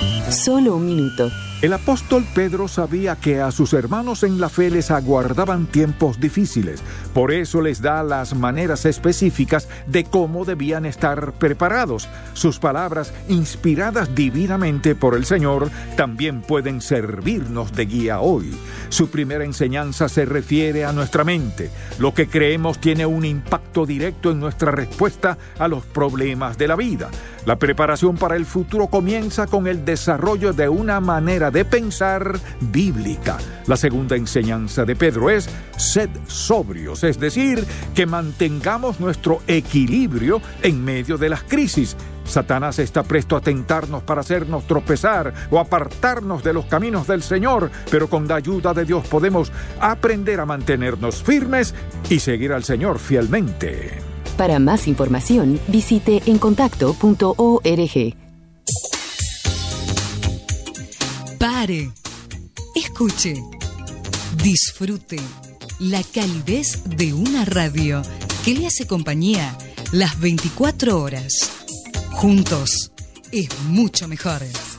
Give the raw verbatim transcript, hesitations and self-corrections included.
Solo un minuto. El apóstol Pedro sabía que a sus hermanos en la fe les aguardaban tiempos difíciles. Por eso les da las maneras específicas de cómo debían estar preparados. Sus palabras, inspiradas divinamente por el Señor, también pueden servirnos de guía hoy. Su primera enseñanza se refiere a nuestra mente. Lo que creemos tiene un impacto directo en nuestra respuesta a los problemas de la vida. La preparación para el futuro comienza con el desarrollo de una manera de pensar bíblica. La segunda enseñanza de Pedro es: sed sobrios, es decir, que mantengamos nuestro equilibrio en medio de las crisis. Satanás está presto a tentarnos para hacernos tropezar o apartarnos de los caminos del Señor, pero con la ayuda de Dios podemos aprender a mantenernos firmes y seguir al Señor fielmente. Para más información, visite encontacto punto org. Pare, escuche, disfrute la calidez de una radio que le hace compañía las veinticuatro horas. Juntos es mucho mejor.